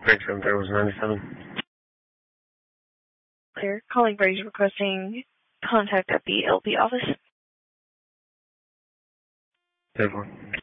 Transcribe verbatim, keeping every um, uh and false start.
Greg seven zero was ninety-seven. Clear. Calling Brady requesting contact at the L P office. ten four.